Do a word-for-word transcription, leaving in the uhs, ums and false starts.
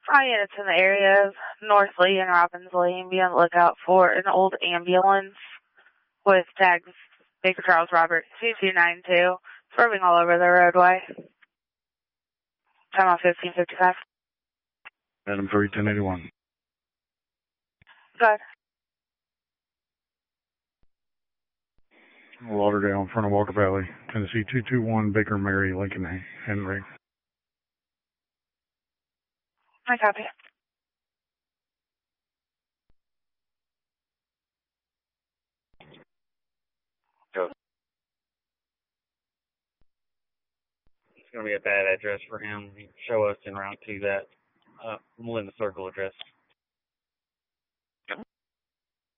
Hi, it's in the area of North Lee and Robbins Lane. Be on the lookout for an old ambulance with tags Baker Charles Robert two two nine two, swerving all over the roadway. Time on fifteen fifty-five. Adam three ten eighty-one. Good. Lauderdale in front of Walker Valley, Tennessee two two one, Baker Mary, Lincoln Henry. I copy. Go. It's going to be a bad address for him. Show us en route to that uh, Melinda Circle address.